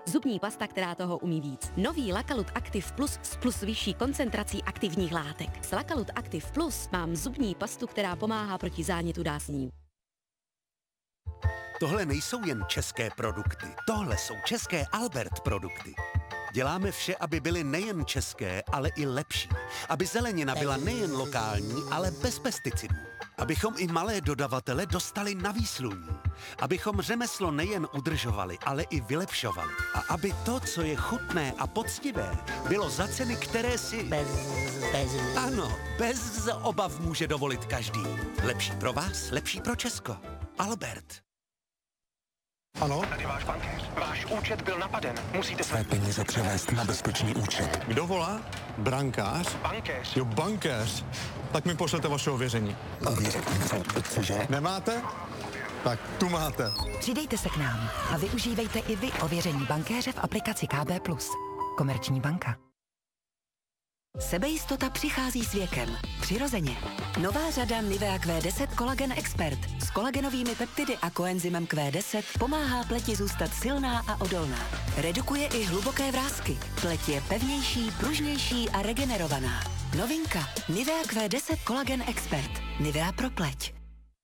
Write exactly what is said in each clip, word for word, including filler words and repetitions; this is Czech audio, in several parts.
Zubní pasta, která toho umí víc. Nový Lakalut Active Plus s plus vyšší koncentrací aktivních látek. S Lakalut Active Plus mám zubní pastu, která pomáhá proti zánětu dásní. Tohle nejsou jen české produkty. Tohle jsou české Albert produkty. Děláme vše, aby byly nejen české, ale i lepší. Aby zelenina byla nejen lokální, ale bez pesticidů. Abychom i malé dodavatele dostali na výsluní. Abychom řemeslo nejen udržovali, ale i vylepšovali. A aby to, co je chutné a poctivé, bylo za ceny, které si... Bez, bez... Ano, bez obav může dovolit každý. Lepší pro vás, lepší pro Česko. Albert. Ano? Tady váš bankéř. Váš účet byl napaden. Musíte Své peníze převést na bezpečný účet. Kdo volá? Brankář? Bankéř. Jo, bankéř. Tak mi pošlete vaše ověření. Ověřit něco, cože? Nemáte? Tak tu máte. Přidejte se k nám a využívejte i vy ověření bankéře v aplikaci K B plus. Komerční banka. Sebejistota přichází s věkem. Přirozeně. Nová řada Nivea Q deset Collagen Expert s kolagenovými peptidy a koenzymem Q deset pomáhá pleti zůstat silná a odolná. Redukuje i hluboké vrásky. Pleť je pevnější, pružnější a regenerovaná. Novinka. Nivea Q deset Collagen Expert. Nivea pro pleť.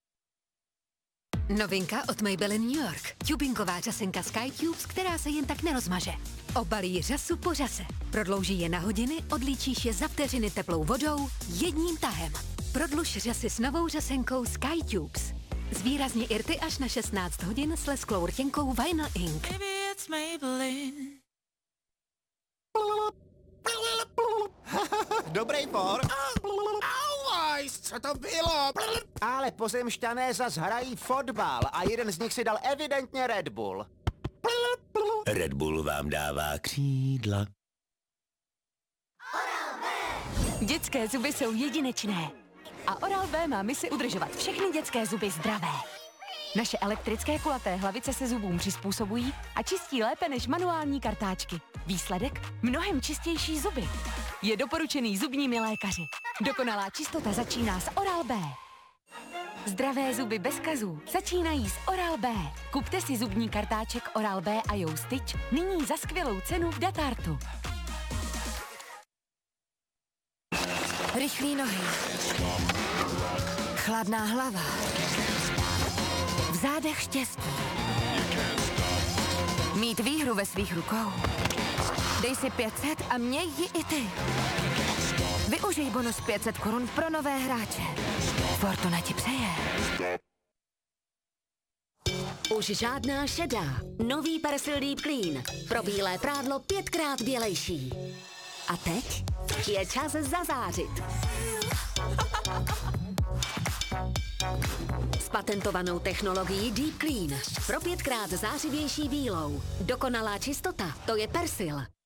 Novinka od Maybelline New York. Tubinková řasenka Sky Tubes, která se jen tak nerozmaže. Obalí řasu po řase. Prodlouží je na hodiny, odlíčíš je za vteřiny teplou vodou jedním tahem. Prodluž řasy s novou řasenkou Sky Tubes. Zvýrazně irty až na šestnáct hodin s lesklou rtěnkou Vinyl Ink. Dobrý for. Auajs, co to bylo? Ale pozemšťané zas hrají fotbal a jeden z nich si dal evidentně Red Bull. Red Bull vám dává křídla. Dětské zuby jsou jedinečné. A Oral-B má misi udržovat všechny dětské zuby zdravé. Naše elektrické kulaté hlavice se zubům přizpůsobují a čistí lépe než manuální kartáčky. Výsledek? Mnohem čistější zuby. Je doporučený zubními lékaři. Dokonalá čistota začíná s Oral-B. Zdravé zuby bez kazů začínají s Oral-B. Kupte si zubní kartáček Oral-B a You Stitch nyní za skvělou cenu v Datartu. Rychlý nohy. Chladná hlava. V zádech štěstí. Mít výhru ve svých rukou. Dej si pět set a měj ji i ty. Využij bonus pět set korun pro nové hráče. Fortuna ti přeje. Už žádná šedá. Nový Persil Deep Clean. Pro bílé prádlo pětkrát bělejší. A teď je čas zazářit. S patentovanou technologií Deep Clean. Pro pětkrát zářivější bílou. Dokonalá čistota, to je Persil.